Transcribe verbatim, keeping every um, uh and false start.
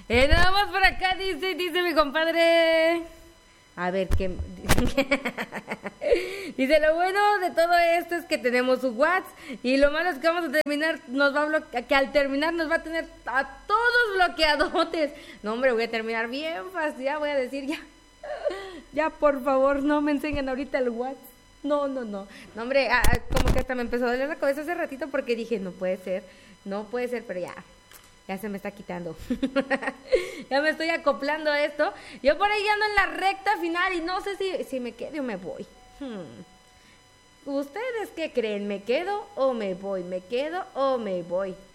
Eh, nada más por acá dice, dice mi compadre. A ver, ¿qué? Dice, lo bueno de todo esto es que tenemos su WhatsApp y lo malo es que vamos a terminar, nos va a bloquear, que al terminar nos va a tener a todos bloqueadotes. No, hombre, voy a terminar bien fácil, ya voy a decir, ya, ya, por favor, no me enseñen ahorita el WhatsApp. No, no, no. No, hombre, ah, como que hasta me empezó a doler la cabeza hace ratito porque dije, no puede ser, no puede ser, pero ya. Ya se me está quitando. Ya me estoy acoplando a esto. Yo por ahí ando en la recta final y no sé si, si me quedo o me voy. Hmm. ¿Ustedes qué creen? ¿Me quedo o me voy? ¿Me quedo o me voy?